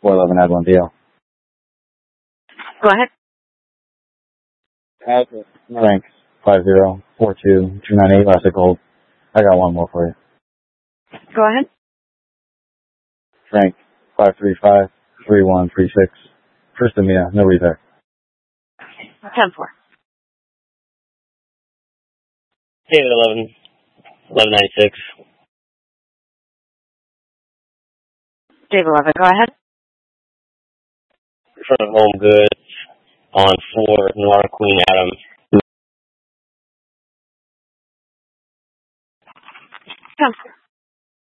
411 had one deal. Go ahead. Frank, 5042-298, last I called. I got one more for you. Go ahead. Frank, 535-3136. First and Mia, no repair. 10-4. David 1196. Dave 11, go ahead. Front of Home Goods on 4 Noir Queen Adams. 10-4.